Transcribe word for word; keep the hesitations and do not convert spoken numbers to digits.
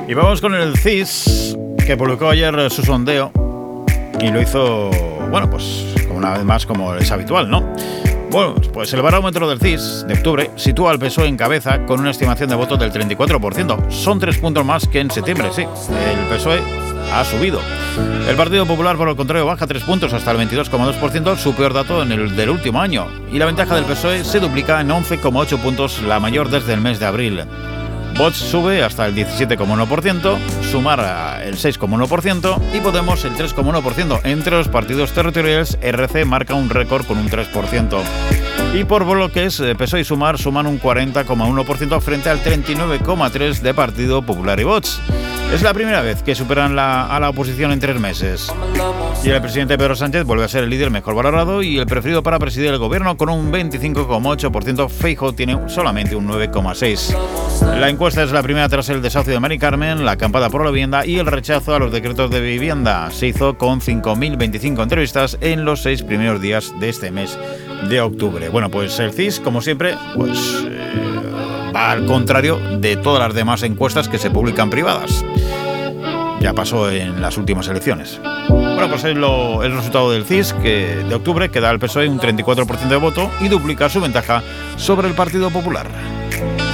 Y vamos con el C I S, que publicó ayer su sondeo y lo hizo, bueno, pues una vez más como es habitual, ¿no? Bueno, pues el barómetro del C I S de octubre sitúa al P S O E en cabeza con una estimación de votos del treinta y cuatro por ciento. Son tres puntos más que en septiembre, sí. El P S O E ha subido. El Partido Popular, por el contrario, baja tres puntos hasta el veintidós coma dos por ciento, su peor dato en el del último año. Y la ventaja del P S O E se duplica en once coma ocho puntos, la mayor desde el mes de abril. Vox sube hasta el diecisiete coma uno por ciento, Sumar el seis coma uno por ciento y Podemos el tres coma uno por ciento. Entre los partidos territoriales, R C marca un récord con un tres por ciento. Y por bloques, P S O E y Sumar suman un cuarenta coma uno por ciento frente al treinta y nueve coma tres por ciento de Partido Popular y Vox. Es la primera vez que superan la, a la oposición en tres meses. Y el presidente Pedro Sánchez vuelve a ser el líder mejor valorado y el preferido para presidir el gobierno con un veinticinco coma ocho por ciento. Feijóo tiene solamente un nueve coma seis por ciento. La encuesta es la primera tras el desahucio de Mari Carmen, la acampada por la vivienda y el rechazo a los decretos de vivienda. Se hizo con cinco mil veinticinco entrevistas en los seis primeros días de este mes de octubre. Bueno, pues el C I S, como siempre, pues eh, va al contrario de todas las demás encuestas que se publican privadas. Ya pasó en las últimas elecciones. Bueno, pues es lo, el resultado del C I S que de octubre, que da al P S O E un treinta y cuatro por ciento de voto y duplica su ventaja sobre el Partido Popular.